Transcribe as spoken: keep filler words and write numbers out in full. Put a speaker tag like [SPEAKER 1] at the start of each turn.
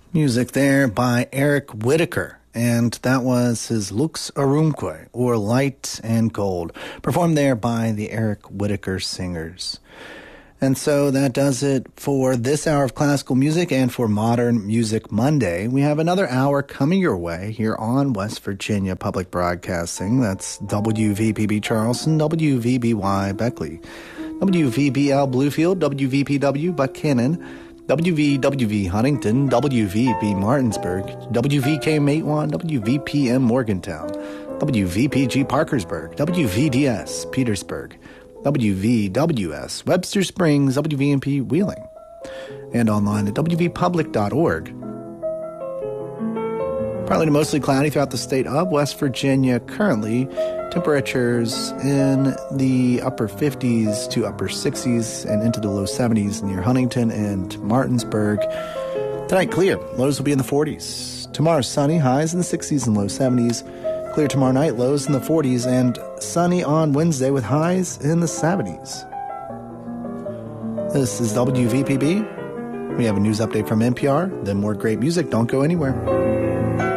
[SPEAKER 1] Music there by Eric Whitacre, and that was his Lux Arumque, or Light and Gold, performed there by the Eric Whitacre Singers. And so that does it for this hour of classical music and for Modern Music Monday. We have another hour coming your way here on West Virginia Public Broadcasting. That's W V P B Charleston, W V B Y Beckley, W V B L Bluefield, W V P W Buchanan, W V W V Huntington, W V B Martinsburg, W V K Matewan, W V P M Morgantown, W V P G Parkersburg, W V D S Petersburg, W V W S Webster Springs, W V M P Wheeling, and online at W V public dot org. Partly to mostly cloudy throughout the state of West Virginia. Currently, temperatures in the upper fifties to upper sixties and into the low seventies near Huntington and Martinsburg. Tonight, clear. Lows will be in the forties. Tomorrow, sunny. Highs in the sixties and low seventies. Clear tomorrow night. Lows in the forties. And sunny on Wednesday with highs in the seventies. This is W V P B. We have a news update from N P R. Then more great music. Don't go anywhere.